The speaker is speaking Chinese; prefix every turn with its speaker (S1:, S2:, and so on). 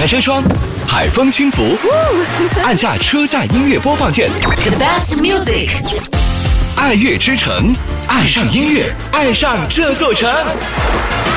S1: 开车窗，海风轻拂，按下车载音乐播放键。
S2: The best music，
S1: 爱乐之城，爱上音乐，爱上这座城。